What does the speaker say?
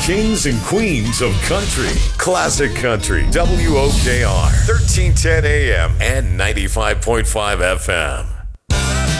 Kings and queens of country. Classic Country. WOKR. 1310 AM and 95.5 FM.